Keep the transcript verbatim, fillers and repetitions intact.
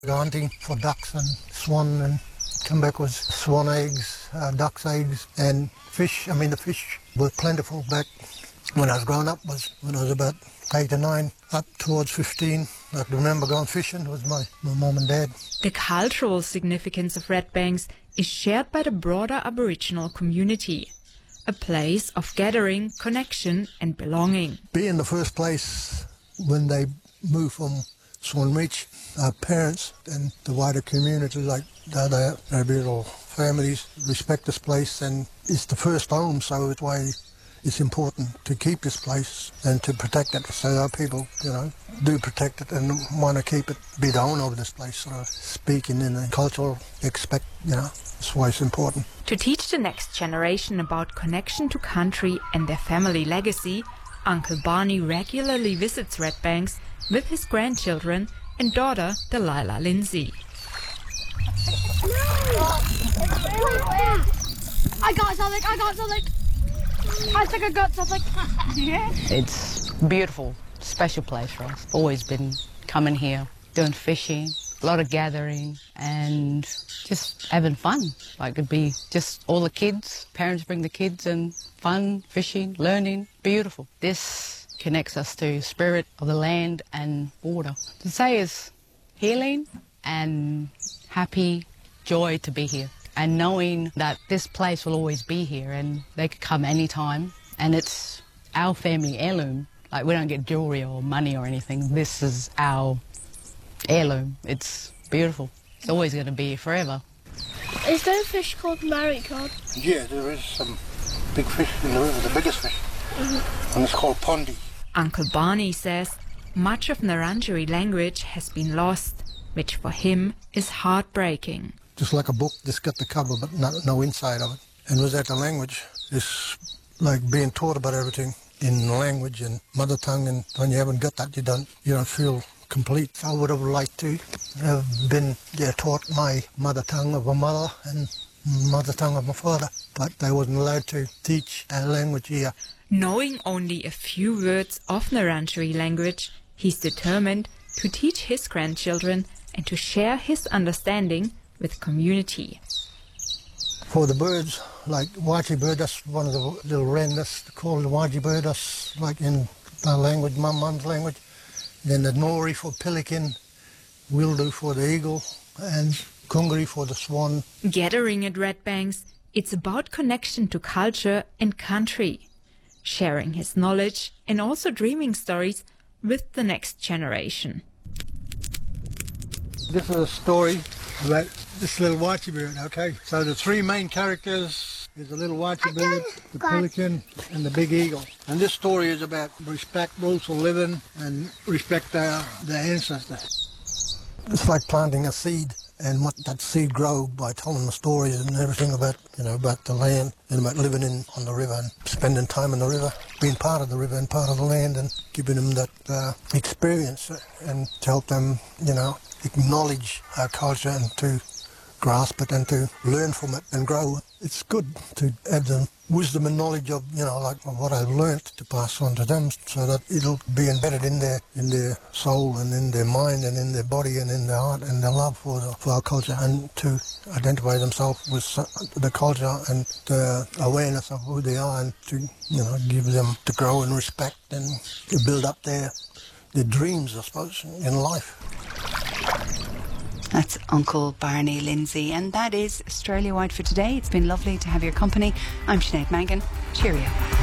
Go hunting for ducks and swan and come back with swan eggs, uh, duck's eggs and fish. I mean, the fish were plentiful back when I was growing up, was when I was about eight or nine, up towards fifteen. I can remember going fishing with my, my mum and dad. The cultural significance of Red Banks is shared by the broader Aboriginal community. A place of gathering, connection and belonging. Being the first place when they moved from Swan Reach, our parents and the wider community, like the other Aboriginal families, respect this place, and it's the first home, so it's why it's important to keep this place and to protect it. So our people, you know, do protect it and want to keep it, be the owner of this place. So speaking in a cultural aspect, you know, that's why it's important. To teach the next generation about connection to country and their family legacy, Uncle Barney regularly visits Red Banks with his grandchildren and daughter Delilah Lindsay. I got something, I got something. I think I got something. Yeah. It's beautiful, special place for us. Always been coming here, doing fishing, a lot of gathering and just having fun. Like it'd be just all the kids, parents bring the kids and fun, fishing, learning, beautiful. This connects us to spirit of the land and water. To say is healing and happy, joy to be here. And knowing that this place will always be here and they could come anytime and it's our family heirloom. Like we don't get jewellery or money or anything. This is our heirloom. It's beautiful. It's always going to be here forever. Is there a fish called maricod? Yeah, there is some big fish in the river, the biggest fish. Mm-hmm. And it's called pondi. Uncle Barney says much of Narrandjeri language has been lost, which for him is heartbreaking. Just like a book, just got the cover but no, no inside of it. And without the language, it's like being taught about everything in language and mother tongue, and when you haven't got that, you don't you don't feel complete. I would have liked to have been yeah, taught my mother tongue of my mother and mother tongue of my father, but they wasn't allowed to teach our language here. Knowing only a few words of Narrandjeri language, he's determined to teach his grandchildren and to share his understanding with community. For the birds, like Waji bird, that's one of the little wren that's called the Waji bird, that's like in our language, mum mum's language. Then the Nori for pelican, Wildu for the eagle, and Kungri for the swan. Gathering at Red Banks, it's about connection to culture and country, sharing his knowledge and also dreaming stories with the next generation. This is a story about this little Wachi bird, okay? So the three main characters is the little Wachi bird, the pelican, and the big eagle. And this story is about respect, rules for living, and respect our, their ancestors. It's like planting a seed and what that seed grow by telling the stories and everything about, you know, about the land and about living in on the river and spending time in the river, being part of the river and part of the land and giving them that uh, experience and to help them, you know, acknowledge our culture and to grasp it and to learn from it and grow. It's good to add the wisdom and knowledge of, you know, like what I've learnt to pass on to them so that it'll be embedded in their in their soul and in their mind and in their body and in their heart and their love for, the, for our culture, and to identify themselves with the culture and the awareness of who they are, and to, you know, give them to grow in respect and to build up their, their dreams, I suppose, in life. That's Uncle Barney Lindsay, and that is Australia Wide for today. It's been lovely to have your company. I'm Sinead Mangan. Cheerio.